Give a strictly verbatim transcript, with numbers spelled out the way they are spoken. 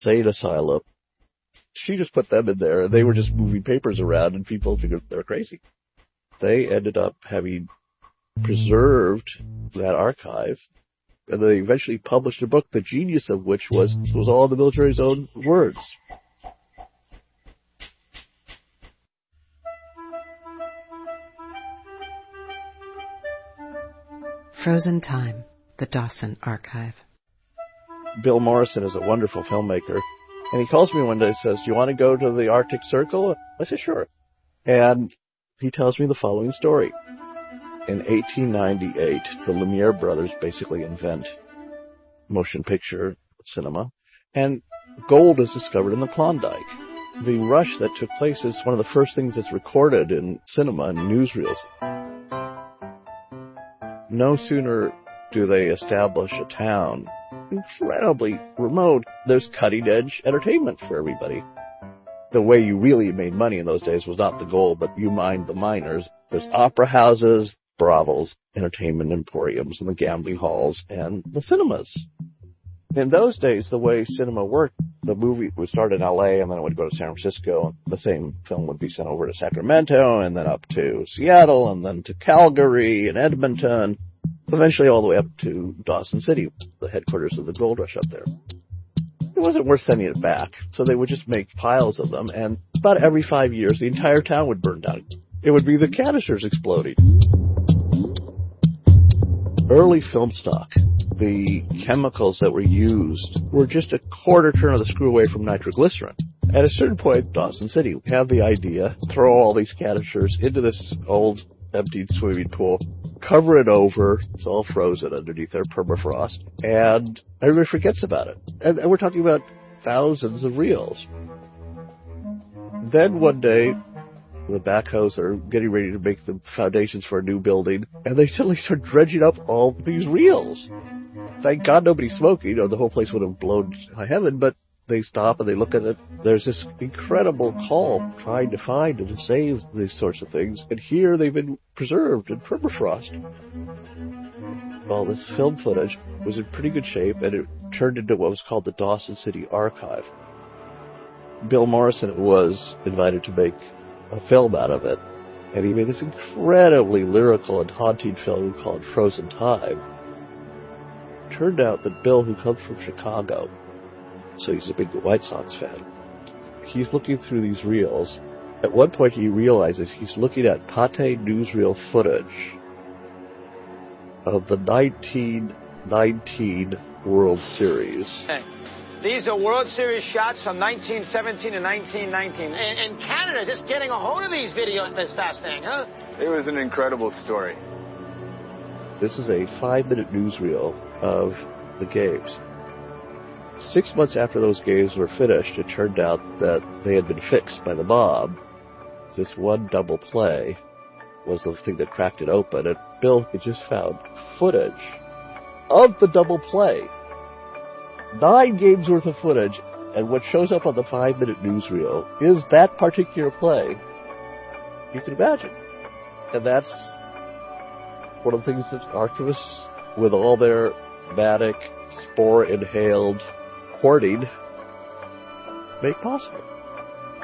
insane asylum. She just put them in there, and they were just moving papers around, and people figured they were crazy. They ended up having preserved that archive, and they eventually published a book, the genius of which was was all the military's own words. Frozen Time, the Dawson Archive. Bill Morrison is a wonderful filmmaker, and he calls me one day and says, "Do you want to go to the Arctic Circle?" I said, "Sure." And he tells me the following story. In eighteen ninety-eight, the Lumiere brothers basically invent motion picture cinema, and gold is discovered in the Klondike. The rush that took place is one of the first things that's recorded in cinema and newsreels. No sooner do they establish a town incredibly remote, there's cutting-edge entertainment for everybody. The way you really made money in those days was not the gold, but you mined the miners. There's opera houses, brothels, entertainment emporiums, and the gambling halls, and the cinemas. In those days, the way cinema worked, the movie would start in L A, and then it would go to San Francisco. The same film would be sent over to Sacramento, and then up to Seattle, and then to Calgary and Edmonton, eventually all the way up to Dawson City, the headquarters of the gold rush up there. It wasn't worth sending it back, so they would just make piles of them, and about every five years, the entire town would burn down. It would be the canisters exploding. Early film stock, the chemicals that were used were just a quarter turn of the screw away from nitroglycerin. At a certain point, Dawson City had the idea, throw all these canisters into this old emptied swimming pool, cover it over, it's all frozen underneath there, permafrost, and everybody forgets about it. And, and we're talking about thousands of reels. Then one day, the backhoes are getting ready to make the foundations for a new building, and they suddenly start dredging up all these reels. Thank God nobody's smoking. You know, the whole place would have blown to high heaven, but they stop and they look at it. There's this incredible call trying to find and to save these sorts of things, and here they've been preserved in permafrost. All this film footage was in pretty good shape, and it turned into what was called the Dawson City Archive. Bill Morrison was invited to make a film out of it, and he made this incredibly lyrical and haunting film called Frozen Time. Turned out that Bill, who comes from Chicago, so he's a big White Sox fan, he's looking through these reels. At one point he realizes he's looking at Pathé newsreel footage of the nineteen nineteen World Series. Hey. These are World Series shots from nineteen seventeen and nineteen nineteen. And, and Canada just getting a hold of these videos is fascinating, huh? It was an incredible story. This is a five-minute newsreel of the games. Six months after those games were finished, it turned out that they had been fixed by the mob. This one double play was the thing that cracked it open, and Bill had just found footage of the double play. Nine games worth of footage, and what shows up on the five-minute newsreel is that particular play. You can imagine. And that's one of the things that archivists, with all their manic, spore-inhaled hoarding, make possible.